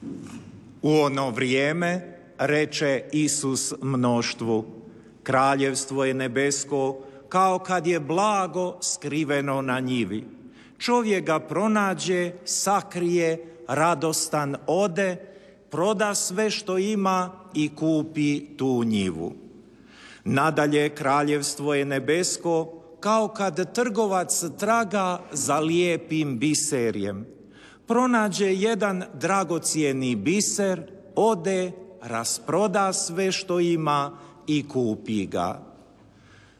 U ono vrijeme reče Isus mnoštvu: Kraljevstvo je nebesko kao kad je blago skriveno na njivi. Čovjek ga pronađe, sakrije, radostan ode, proda sve što ima i kupi tu njivu. Nadalje, kraljevstvo je nebesko kao kad trgovac traga za lijepim biserjem. Pronađe jedan dragocjeni biser, ode, rasproda sve što ima i kupi ga.